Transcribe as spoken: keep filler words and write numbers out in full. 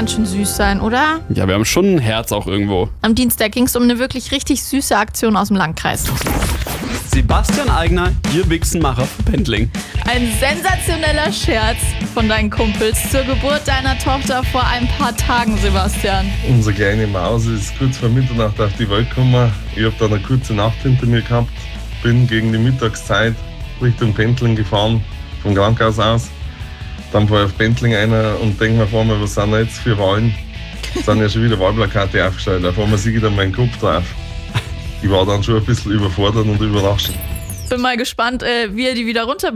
ganz schön süß sein, oder? Ja, wir haben schon ein Herz auch irgendwo. Am Dienstag ging es um eine wirklich richtig süße Aktion aus dem Landkreis. Sebastian Aigner, ihr Wichsenmacher für Pendling. Ein sensationeller Scherz von deinen Kumpels zur Geburt deiner Tochter vor ein paar Tagen, Sebastian. Unsere kleine Maus ist kurz vor Mitternacht auf die Welt gekommen. Ich habe dann eine kurze Nacht hinter mir gehabt, bin gegen die Mittagszeit Richtung Pendling gefahren, vom Krankenhaus aus. Dann fahre ich auf Pendling ein und denke mir vor mir, was sind da jetzt für Wahlen? Es sind ja schon wieder Wahlplakate aufgestellt. Auf einmal sehe ich dann meinen Kopf drauf. Ich war dann schon ein bisschen überfordert und überrascht. Bin mal gespannt, wie ihr die wieder runter